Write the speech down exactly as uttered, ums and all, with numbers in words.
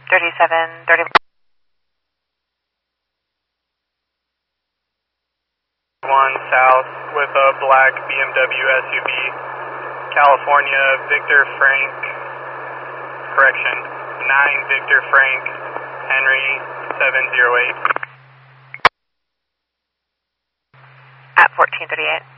thirty-seven thirty. One south with a black B M W S U V, California, Victor Frank, correction, nine Victor Frank, Henry seven zero eight. At fourteen thirty-eight.